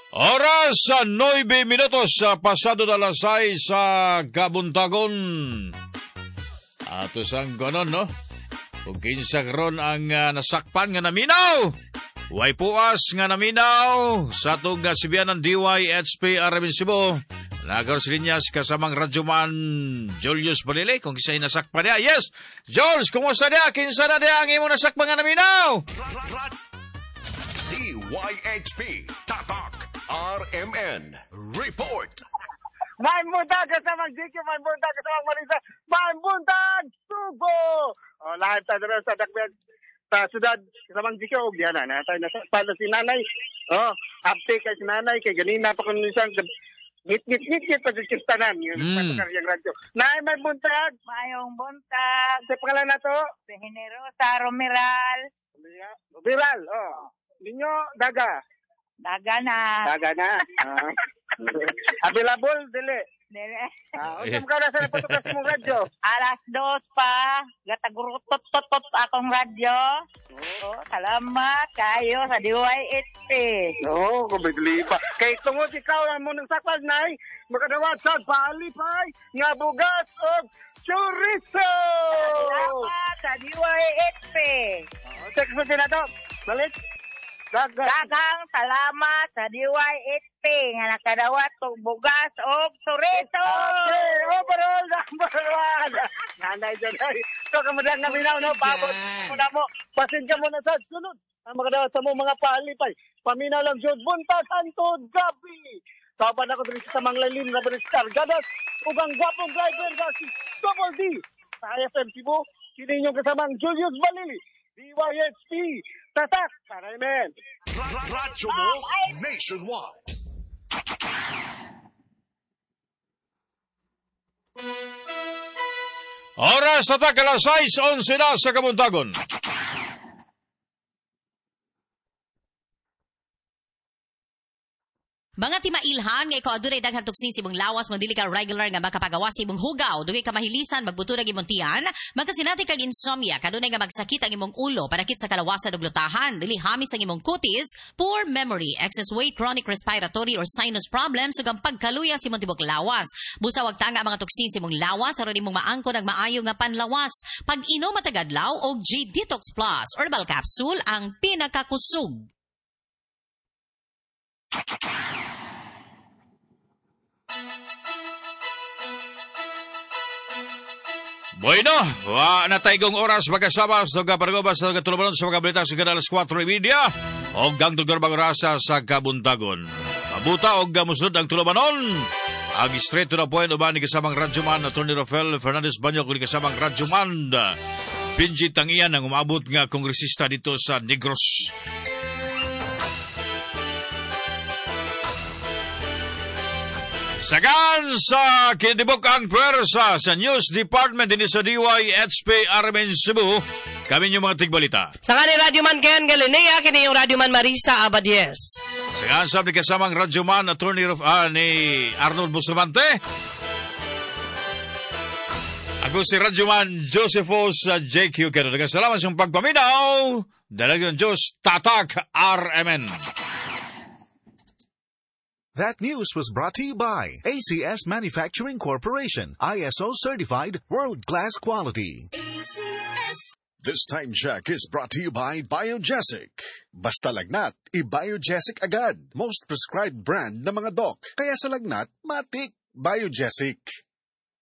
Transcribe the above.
Oras sa 9 minutos sa pasado na alas 6 sa Kabuntagon. Ato sang ganon, no? Kung kinsa ron ang nasakpan nga naminaw. Way puas nga naminaw sa itong sibiyanan DYHP Aramin Cebu. Nagaros linyas kasamang radyoman Julius Balile kung kisa'y nasakpan niya. Yes! Jules, kumusta niya? Kinsa na niya ang imo nasakpan nga naminaw? DYHP Tatak RMN Report. May buntag kasamang GQ, may buntag kasamang Marisa, may buntag Subo! O, lahat tayo na sa dakbet sa syudad kasamang GQ. O, yan na tayo nasakpan na si nanay. O, update kay si nanay, kay ganina pa kung isang ngit-ngit pa sa kistanan. Yung pagkakaryang radyo. Nay, may buntag! Mayong buntag. Sa pangalan na to? Si Generosa Romeral. Viral, o. Ninyo, daga. Daga na. Daga na. Available, dili. Unsa ka na sa naputukas mong radyo? Alas 2 pa. Gatagurutot-tot akong radyo. Oh, salamat kayo sa DYHP. Oo, kumigli pa. Kay tungod ikaw ang munang sakpan, nay, makadawat sa palipay, nga bugas o chorizo! Salamat sa DYHP. Check mo din na to. Balik. Dagang salamat sa DYHP nga nakadawat og bugas o chorizo. Okay, overall number 1. Nanay dyan, ay. So, kamadang naminaw, no? Pabot mo na mo. Pasensya mo na sa sunod. Ang makadawat sa mo mga palipay. Paminaw lang, Jod. Buntag, hantod, gabi. Kapan ako dito sa Manglalim na Berestar. Gadas, ug ang gwapong driver na si Double D. Sa IFM Cebu, sino inyong kasamang Julius Balili. DYHP. Tatak. Paramen. Radyo mo nationwide. Oras na alas 6:11 na sa Kabuntagon. Mga timailhan nga ikaw adunay daghang tuksin sa imong lawas mo dili ka regular nga makapagawa sa imong hugaw, dugay ka mahilisan magbuto ng imong tiyan, magkasinati kag insomnia, kadunay nga magsakit ang imong ulo, panakit sa kalawasan ug lutahan, dili hamis ang imong kutis, poor memory, excess weight, chronic respiratory or sinus problems ug ang pagkaluya sa imong tibok lawas. Busa wag tanga ang mga tuksin sa imong lawas aron imong maangkon ang maayo nga panlawas. Pag-inom matag adlaw og G Detox Plus herbal capsule ang pinakakusog. Bueno, nataygong oras magkasama sa kaparagobas sa katulumanon sa mga balita sa kanalas 4:30 o gang Dr. Bagorasa sa Kabuntagon. Mabuta o gamusod ang tulumanon. Ang straight to the point uban ni kasamang radyoman na Tony Rafael Fernandez Banyok ni kasamang radyoman Benji Tangian ang umabot nga kongresista dito sa Negros. Sagan sa kinibok ang pwersa sa News Department din sa DYHP Aramin Cebu. Kami yung mga tigbalita. Sagan ni Radyoman Ken Galinea, kini yung Radyoman Marisa Abadies. Sagan sa ni kasamang Radyoman Attorney ni Arnold Bustamante. Ako si Radyoman Josephus JQ. Kaya nagkasalamat sa pagpaminaw. Dalagang Diyos Tatak RMN. That news was brought to you by ACS Manufacturing Corporation, ISO certified world-class quality. ACS. This time check is brought to you by Biogesic. Basta lagnat, i-Biogesic agad. Most prescribed brand ng mga doc. Kaya sa lagnat, matik Biogesic.